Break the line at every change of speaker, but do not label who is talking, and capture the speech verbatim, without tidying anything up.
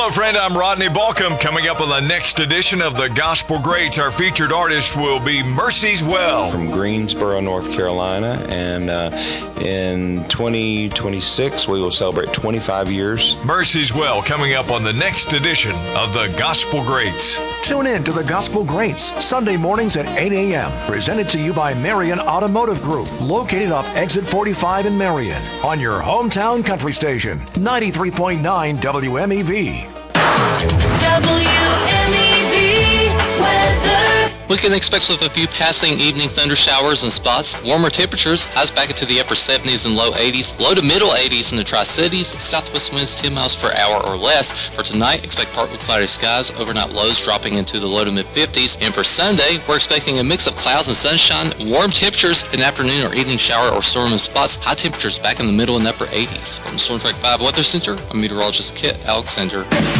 Hello, friend. I'm Rodney Balcom. Coming up on the next edition of the Gospel Greats, our featured artist will be Mercy's Well.
From Greensboro, North Carolina, and uh, in twenty twenty-six, we will celebrate twenty-five years.
Mercy's Well, coming up on the next edition of the Gospel Greats.
Tune in to the Gospel Greats, Sunday mornings at eight a.m. Presented to you by Marion Automotive Group, located off Exit forty-five in Marion, on your hometown country station, ninety-three point nine W M E V.
W M E V weather.
We can expect with a few passing evening thunder showers and spots. Warmer temperatures, highs back into the upper seventies and low eighties, low to middle eighties in the Tri-Cities, southwest winds ten miles per hour or less. For tonight, expect partly cloudy skies, overnight lows dropping into the low to mid fifties. And for Sunday, we're expecting a mix of clouds and sunshine, warm temperatures, an afternoon or evening shower or storm in spots, high temperatures back in the middle and upper eighties. From the Storm Track five Weather Center, I'm meteorologist Kit Alexander.